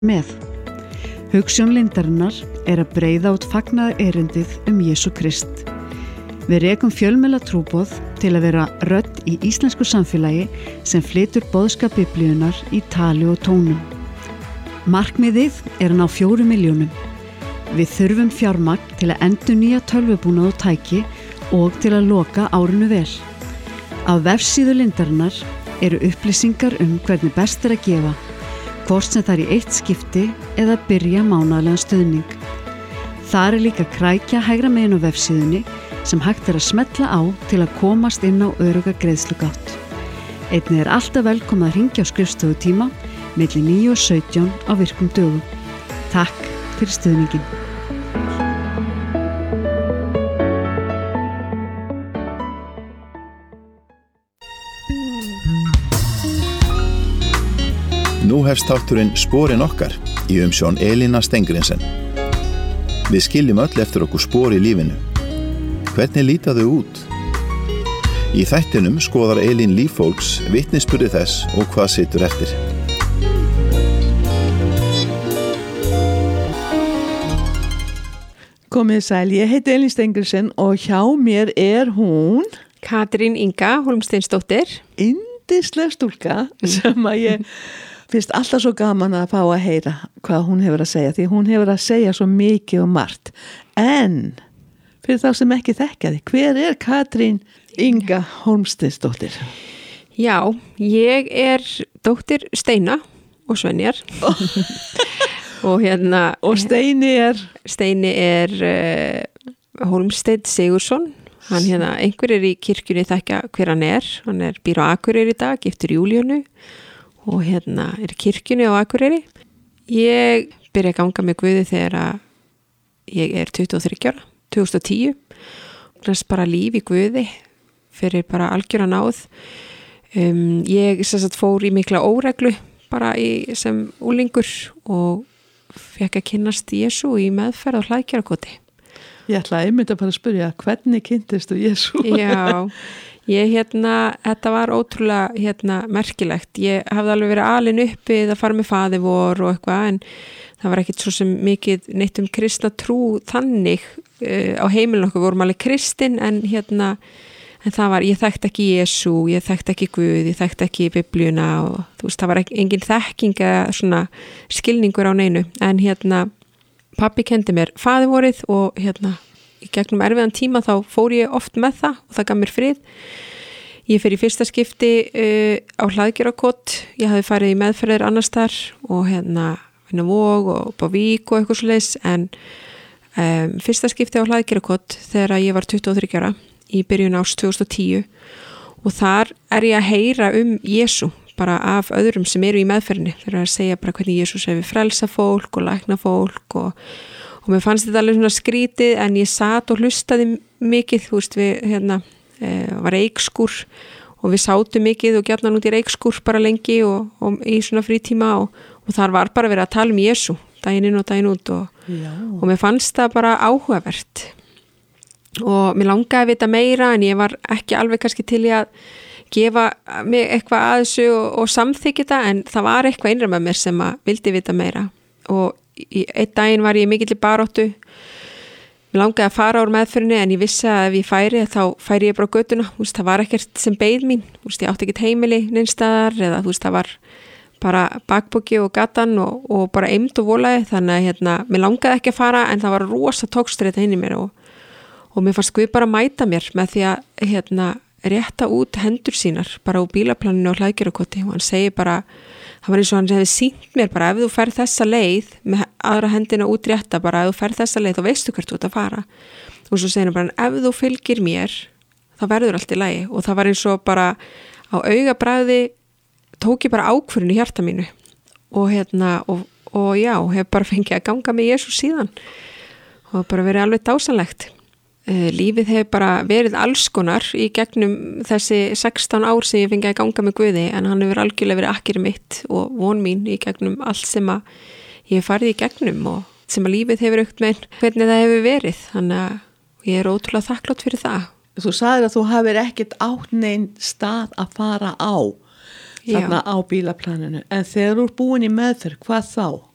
með. Hugsjón Lindarinnar að breiða út fagnaðarerindið Jesú Krist. Við rekum fjölmiðla trúboð til að vera rödd í íslensku samfélagi sem flytur boðskap Biblíunnar í tali og tónum. Markmiðið að ná 4 milljónum. Við þurfum fjármagn til að endurnýja tölvubúnað og tæki og til að loka árinu vel. Á vefsíðu Lindarinnar upplýsingar hvernig best að gefa, hvort sem það í eitt skipti eða byrja mánaðarlegan stuðning. Þar líka krækja hægra megin á vefsíðunni sem hægt að smetla á til að komast inn á örugga greiðslugátt. Einnig alltaf velkomið að hringja á skrifstofutíma milli 9 og 17 á virkum dögum. Takk fyrir stuðningin. Nú hefst þátturinn Sporin okkar í umsjón Elína Stengrinsen. Við skiljum öll eftir okkur spor í lífinu. Hvernig líta þau út? Í þættinum skoðar Elín líf fólks, vitnisburði þess og hvað situr eftir. Komið sæl, ég heiti Elín Stengrinsen og hjá mér hún Katrín Inga Hólmsteinsdóttir. Yndisleg stúlka sem að ég finnst alltaf svo gaman að fá að heyra hvað hún hefur að segja, því hún hefur að segja svo mikið og margt. En fyrir þá sem ekki þekkja þig, hver Katrín Inga Hólmsteinsdóttir? Já, ég dóttir Steina og Svenjar. og Steini Steini Hólmsteinn Sigursson. Hann einhver í kirkjunni þekkja hver hann býr á Akureyri í dag, giftur Júlíönu og í kirkjunni á Akureyri. Ég byrja að ganga með Guði þegar ég 23 ára, 2010. Þess bara líf í Guði fyrir bara algjöra náð. Ég fór í mikla óreglu bara sem úlingur og fekk að kynnast Jesú í meðferð á Hlaðgerðarkoti. Ég ætla einmitt að bara spyrja, hvernig kynntist þú Jesú? Já, þetta var ótrúlega merkilegt. Ég hafði alveg verið alin uppi að fara með faðir vor og eitthvað, en það var ekkit svo sem mikið neitt kristna trú þannig á heimilinu okkur. Við vorum alveg kristin, en það var, ég þekkti ekki Jesú, ég þekkti ekki Guð, ég þekkti ekki Biblíuna og þú veist, það var engin þekking eða svona skilningur á neinu. En pabbi kendi mér faðirvorið og í gegnum erfiðan tíma þá fór ég oft með það og það gaf mér frið. Ég fer í fyrsta skipti á Hlaðgerðarkot. Ég hafði farið í meðferðir annars þar og Vog og upp á Vík og eitthvað svoleiðis, en fyrsta skipti á Hlaðgerðarkot þegar ég var 23 ára í byrjun árs 2010 og þar ég að heyra Jesú bara af öðrum sem eru í meðferðinni. Þeir eru að segja bara hvernig Jesús hefur frelsað fólk og læknað fólk og mér fannst þetta alveg svona skrítið, en ég sat og hlustaði mikið, þú veist, við var reykskúr og við sátum mikið og gjarnan út í reykskúr bara lengi og í svona frítíma og þar var bara verið að tala Jesú daginn inn og daginn út og mér fannst það bara áhugavert og mér langaði að vita meira, en ég var ekki alveg kannski til í að gefa mig eitthvað að þessu og samþykja þetta, en það var eitthvað innra með mér sem að vildi vita meira. Og einn daginn var ég mikill í baróttu. Mér langaði að fara úr meðferðinni, en ég vissi að ef ég færi þá færi ég bara á götuna. Það var ekkert sem beið mín. Ég átti ekkert heimili neinstaðar, eða það var bara bakpoki og gatan og bara eymd og volaði. Þannig að mér langaði ekki að fara, en það var rosa tókstreita inn í mér og mér fannst Guð bara mæta mér með því að rétta út hendur sínar bara á bílaplaninu á Hlaðgerðarkoti og hann segir bara, það var eins og hann hefði sýnt mér bara, ef þú ferð þessa leið með aðra hendina út rétta, bara ef þú ferð þessa leið þá veistu hvert þú ert að fara og svo segir hann bara, ef þú fylgir mér þá verður allt í lagi og það var eins og bara á augabragði tók ég bara ákvörðun í hjarta mínu og já, hef bara fengið að ganga með Jesú síðan og bara verið alveg dásanlegt. Lífið hefur bara verið alls konar í gegnum þessi 16 ár sem ég fengið að ganga með Guði, en hann hefur algjörlega verið akkeri mitt og von mín í gegnum allt sem að ég hef farið í gegnum og sem að lífið hefur aukt með hvernig það hefur verið, þannig að ég ótrúlega þakklátt fyrir það. Þú sagðir að þú hafir ekkert átt neinn stað að fara á þarna á bílaplaninu, en þegar þú ert búin í meðferð, hvað þá?